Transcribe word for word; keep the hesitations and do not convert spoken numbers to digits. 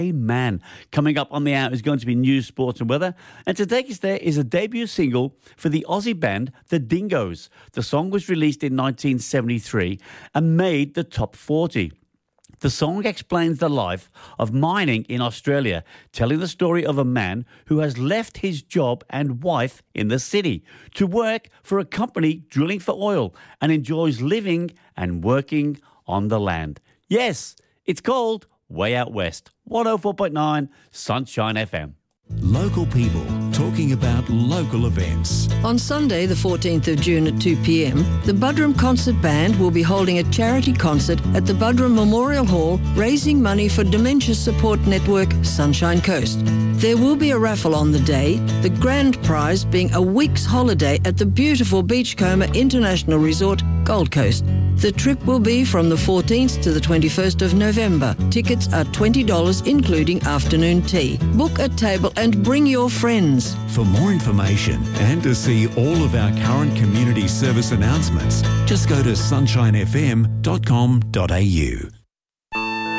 Man. Coming up on the hour is going to be news, sports and weather. And to take us there is a debut single for the Aussie band The Dingoes. The song was released in nineteen seventy-three and made the top forty. The song explains the life of mining in Australia, telling the story of a man who has left his job and wife in the city to work for a company drilling for oil and enjoys living and working on the land. Yes, it's called Way Out West. one oh four point nine Sunshine F M. Local people talking about local events. On Sunday, the fourteenth of June at two p.m, the Buderim Concert Band will be holding a charity concert at the Buderim Memorial Hall, raising money for dementia support network Sunshine Coast. There will be a raffle on the day, the grand prize being a week's holiday at the beautiful Beachcomber International Resort, Gold Coast. The trip will be from the fourteenth to the twenty-first of November. Tickets are twenty dollars, including afternoon tea. Book a table and bring your friends. For more information and to see all of our current community service announcements, just go to sunshine f m dot com dot a u.